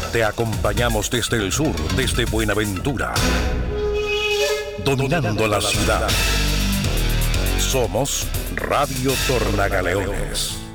Te acompañamos desde el sur, desde Buenaventura, dominando la ciudad. Somos Radio Tornagaleones.